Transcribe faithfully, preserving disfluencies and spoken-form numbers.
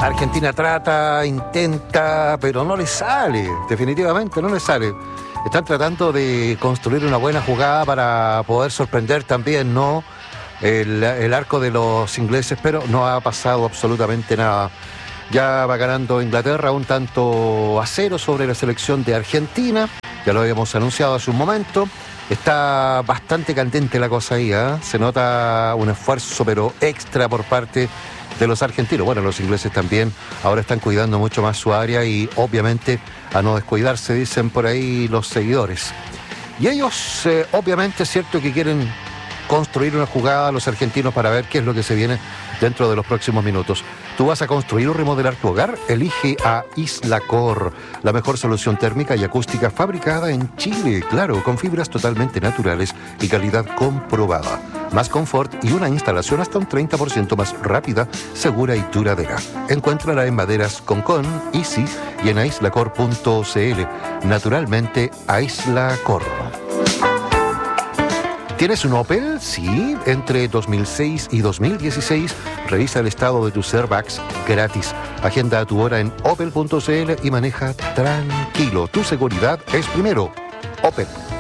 Argentina trata, intenta, pero no le sale, definitivamente no le sale. Están tratando de construir una buena jugada para poder sorprender también, ¿no? El, el arco de los ingleses, pero no ha pasado absolutamente nada. Ya va ganando Inglaterra un tanto a cero sobre la selección de Argentina, ya lo habíamos anunciado hace un momento. Está bastante candente la cosa ahí, ¿eh? Se nota un esfuerzo pero extra por parte de los argentinos. Bueno, los ingleses también ahora están cuidando mucho más su área y obviamente a no descuidarse, dicen por ahí los seguidores. Y ellos eh, obviamente es cierto que quieren construir una jugada, los argentinos, para ver qué es lo que se viene dentro de los próximos minutos. ¿Tú vas a construir o remodelar tu hogar? Elige a Islacor, la mejor solución térmica y acústica fabricada en Chile, claro, con fibras totalmente naturales y calidad comprobada. Más confort y una instalación hasta un treinta por ciento más rápida, segura y duradera. Encuéntrala en Maderas Concón, Easy y en aislacor punto cl. Naturalmente, Aislacor. ¿Tienes un Opel? Sí. Entre dos mil seis y dos mil dieciséis, revisa el estado de tus airbags gratis. Agenda tu hora en opel punto cl y maneja tranquilo. Tu seguridad es primero. Opel.